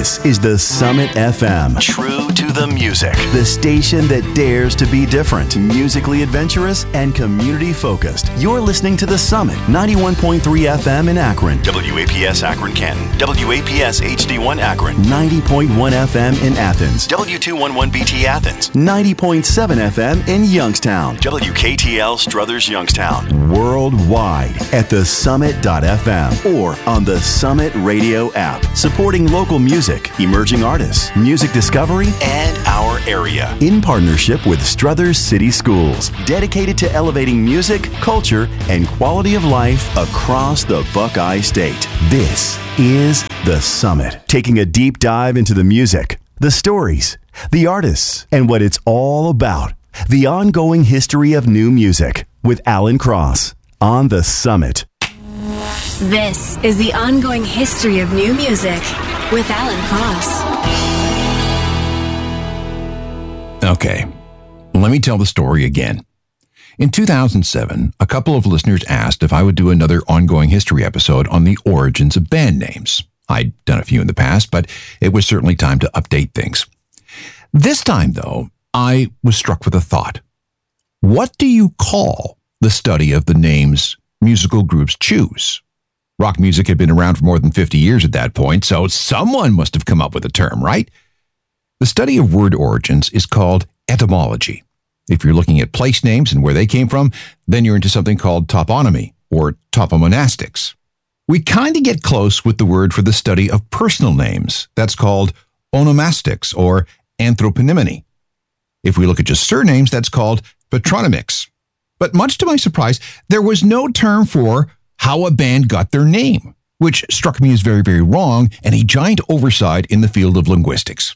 This is the Summit FM. True to the music. The station that dares to be different, musically adventurous, and community focused. You're listening to the Summit, 91.3 FM in Akron. WAPS Akron Canton. WAPS HD1 Akron. 90.1 FM in Athens. W211BT Athens. 90.7 FM in Youngstown. WKTL Struthers Youngstown. Worldwide at thesummit.fm or on the Summit Radio app. Supporting local music, emerging artists, music discovery, and our area. In partnership with Struthers City Schools. Dedicated to elevating music, culture, and quality of life across the Buckeye State. This is The Summit. Taking a deep dive into the music, the stories, the artists, and what it's all about. The ongoing history of new music with Alan Cross on The Summit. This is the ongoing history of new music with Alan Cross. Okay, let me tell the story again. In 2007, a couple of listeners asked if I would do another ongoing history episode on the origins of band names. I'd done a few in the past, but it was certainly time to update things. This time, though, I was struck with a thought. What do you call the study of the names musical groups choose? Rock music had been around for more than 50 years at that point, so someone must have come up with a term, right? The study of word origins is called etymology. If you're looking at place names and where they came from, then you're into something called toponymy or topomonastics. We kind of get close with the word for the study of personal names. That's called onomastics or anthroponymony. If we look at just surnames, that's called patronymics. But much to my surprise, there was no term for how a band got their name, which struck me as very, very wrong and a giant oversight in the field of linguistics.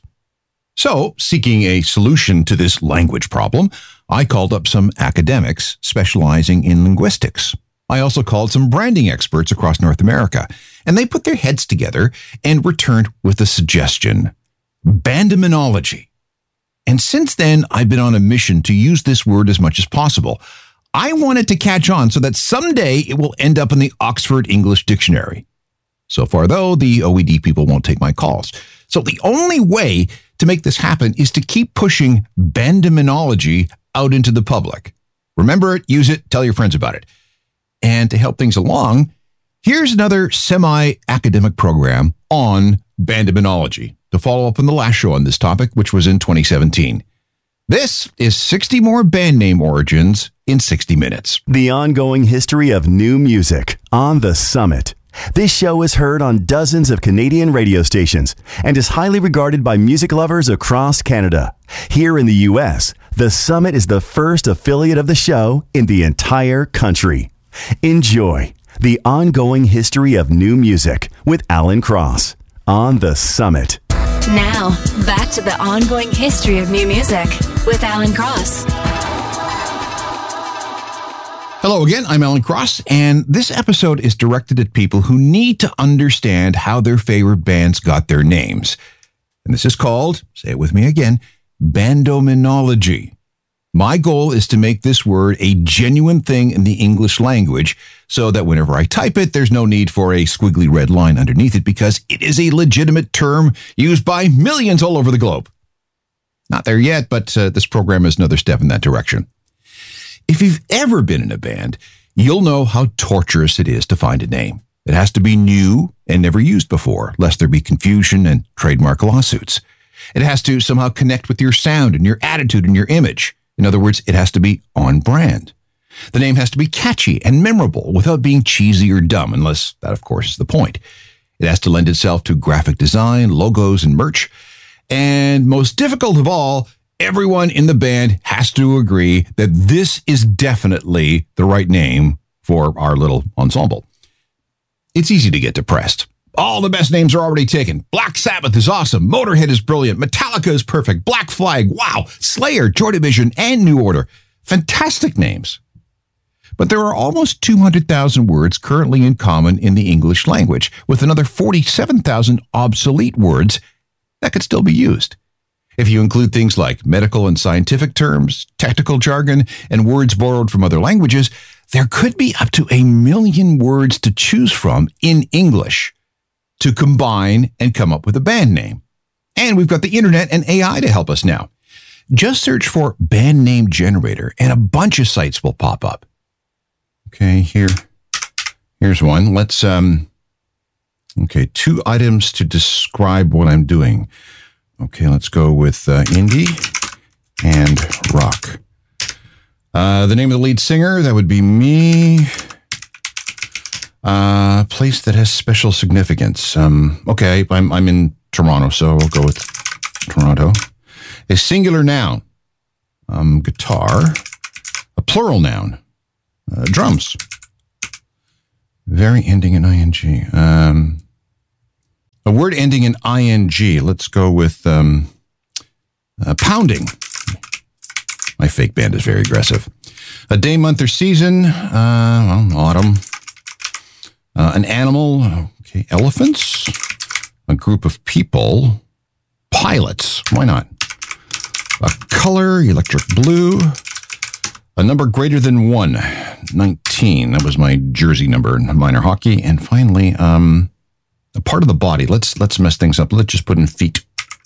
So, seeking a solution to this language problem, I called up some academics specializing in linguistics. I also called some branding experts across North America, and they put their heads together and returned with a suggestion: bandomenology. And since then, I've been on a mission to use this word as much as possible. I want it to catch on so that someday it will end up in the Oxford English Dictionary. So far, though, the OED people won't take my calls. So the only way to make this happen is to keep pushing bandomenology out into the public. Remember it, use it, tell your friends about it. And to help things along, here's another semi-academic program on bandomenology to follow up on the last show on this topic, which was in 2017. This is 60 more band name origins in 60 minutes. The ongoing history of new music on The Summit. This show is heard on dozens of Canadian radio stations and is highly regarded by music lovers across Canada. Here in the U.S., The Summit is the first affiliate of the show in the entire country. Enjoy the ongoing history of new music with Alan Cross on The Summit. Now, back to the ongoing history of new music with Alan Cross. Hello again, I'm Alan Cross, and this episode is directed at people who need to understand how their favorite bands got their names. And this is called, say it with me again, bandomenology. My goal is to make this word a genuine thing in the English language so that whenever I type it, there's no need for a squiggly red line underneath it because it is a legitimate term used by millions all over the globe. Not there yet, but this program is another step in that direction. If you've ever been in a band, you'll know how torturous it is to find a name. It has to be new and never used before, lest there be confusion and trademark lawsuits. It has to somehow connect with your sound and your attitude and your image. In other words, it has to be on brand. The name has to be catchy and memorable without being cheesy or dumb, unless that, of course, is the point. It has to lend itself to graphic design, logos, and merch. And most difficult of all, everyone in the band has to agree that this is definitely the right name for our little ensemble. It's easy to get depressed. All the best names are already taken. Black Sabbath is awesome. Motorhead is brilliant. Metallica is perfect. Black Flag, wow. Slayer, Joy Division, and New Order. Fantastic names. But there are almost 200,000 words currently in common in the English language, with another 47,000 obsolete words that could still be used. If you include things like medical and scientific terms, technical jargon, and words borrowed from other languages, there could be up to 1 million words to choose from in English. to combine and come up with a band name. And we've got the internet and AI to help us now. Just search for band name generator and a bunch of sites will pop up. Okay, here's one. Let's, 2 items to describe what I'm doing. Okay, let's go with indie and rock. The name of the lead singer, that would be me. Place that has special significance. Okay, I'm in Toronto, so I'll go with Toronto. A singular noun, guitar. A plural noun, drums. Very ending in ing. A word ending in ing. Let's go with pounding. My fake band is very aggressive. A day, month, or season. Autumn. An animal. Okay, elephants. A group of people. Pilots. Why not? A color. Electric blue. A number greater than 1. 19. That was my jersey number in minor hockey. And finally, a part of the body. Let's mess things up. Let's just put in feet.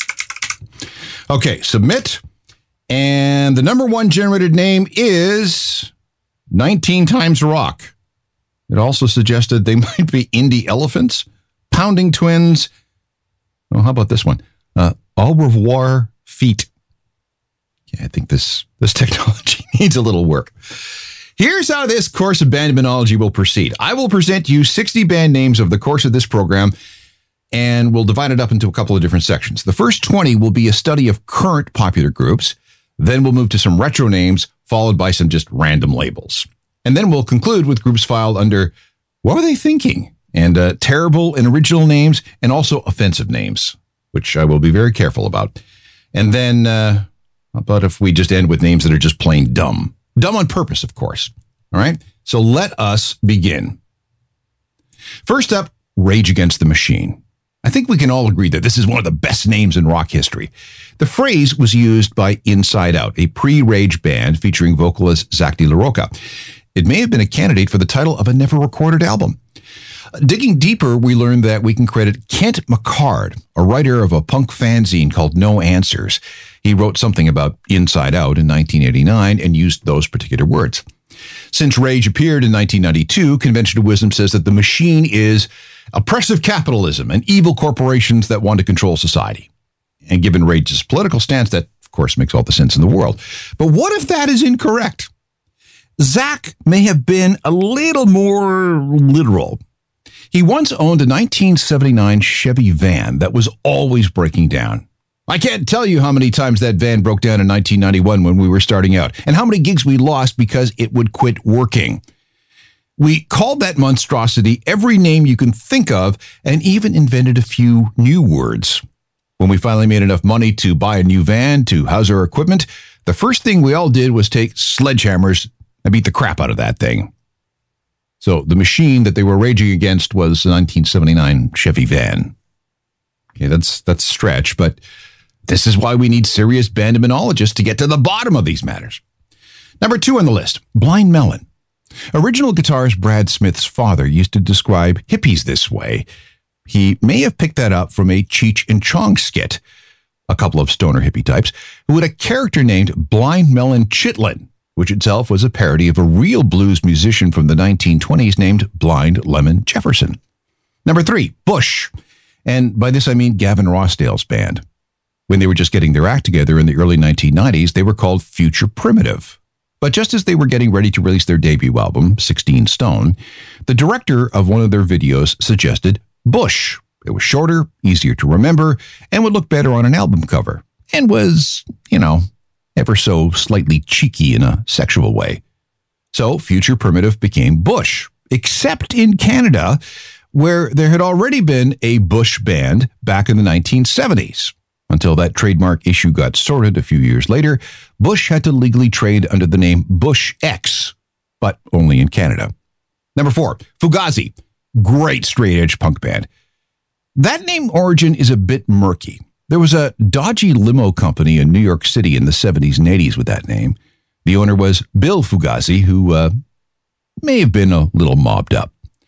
Okay, submit. And the number 1 generated name is 19 times rock. It also suggested they might be indie elephants, pounding twins. Oh, how about this one? Au revoir feet. Yeah, I think this technology needs a little work. Here's how this course of bandiminology will proceed. I will present you 60 band names over the course of this program, and we'll divide it up into a couple of different sections. The first 20 will be a study of current popular groups. Then we'll move to some retro names, followed by some just random labels. And then we'll conclude with groups filed under what were they thinking? And terrible and original names, and also offensive names, which I will be very careful about. And then how about if we just end with names that are just plain dumb? Dumb on purpose, of course. All right? So let us begin. First up, Rage Against the Machine. I think we can all agree that this is one of the best names in rock history. The phrase was used by Inside Out, a pre-Rage band featuring vocalist Zach De La Rocha. It may have been a candidate for the title of a never-recorded album. Digging deeper, we learned that we can credit Kent McCard, a writer of a punk fanzine called No Answers. He wrote something about Inside Out in 1989 and used those particular words. Since Rage appeared in 1992, conventional wisdom says that the machine is oppressive capitalism and evil corporations that want to control society. And given Rage's political stance, that, of course, makes all the sense in the world. But what if that is incorrect? Zach may have been a little more literal. He once owned a 1979 Chevy van that was always breaking down. I can't tell you how many times that van broke down in 1991 when we were starting out, and how many gigs we lost because it would quit working. We called that monstrosity every name you can think of, and even invented a few new words. When we finally made enough money to buy a new van to house our equipment, the first thing we all did was take sledgehammers and beat the crap out of that thing. So the machine that they were raging against was a 1979 Chevy van. Okay, that's a stretch, but this is why we need serious bandiminologists to get to the bottom of these matters. Number 2 on the list, Blind Melon. Original guitarist Brad Smith's father used to describe hippies this way. He may have picked that up from a Cheech and Chong skit, a couple of stoner hippie types, who had a character named Blind Melon Chitlin, which itself was a parody of a real blues musician from the 1920s named Blind Lemon Jefferson. Number 3, Bush. And by this I mean Gavin Rossdale's band. When they were just getting their act together in the early 1990s, they were called Future Primitive. But just as they were getting ready to release their debut album, 16 Stone, the director of one of their videos suggested Bush. It was shorter, easier to remember, and would look better on an album cover. And was, ever so slightly cheeky in a sexual way. So Future Primitive became Bush, except in Canada, where there had already been a Bush band back in the 1970s. Until that trademark issue got sorted a few years later, Bush had to legally trade under the name Bush X, but only in Canada. Number 4, Fugazi. Great straight-edge punk band. That name origin is a bit murky. There was a dodgy limo company in New York City in the 70s and 80s with that name. The owner was Bill Fugazi, who may have been a little mobbed up.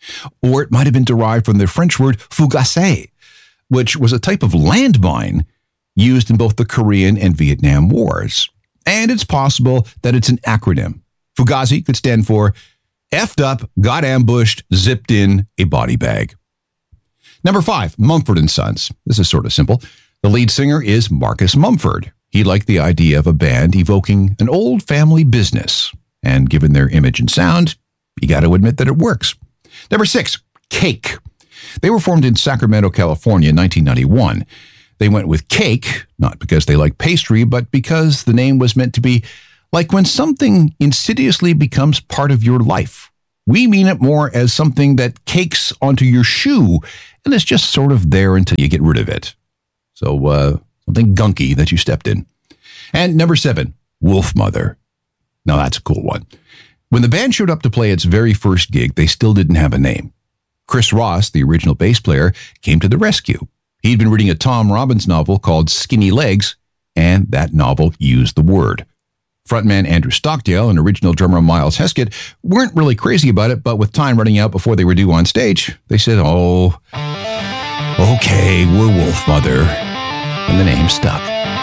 Or it might have been derived from the French word fougasse, which was a type of landmine used in both the Korean and Vietnam Wars. And it's possible that it's an acronym. Fugazi could stand for effed up, got ambushed, zipped in a body bag. Number 5, Mumford & Sons. This is sort of simple. The lead singer is Marcus Mumford. He liked the idea of a band evoking an old family business. And given their image and sound, you got to admit that it works. Number 6, Cake. They were formed in Sacramento, California in 1991. They went with cake, not because they like pastry, but because the name was meant to be like when something insidiously becomes part of your life. We mean it more as something that cakes onto your shoe, and it's just sort of there until you get rid of it. So, something gunky that you stepped in. And number 7, Wolfmother. Now that's a cool one. When the band showed up to play its very first gig, they still didn't have a name. Chris Ross, the original bass player, came to the rescue. He'd been reading a Tom Robbins novel called Skinny Legs, and that novel used the word. Frontman Andrew Stockdale and original drummer Miles Heskett weren't really crazy about it, but with time running out before they were due on stage, they said, "Oh, okay, we're Wolfmother," and the name stuck.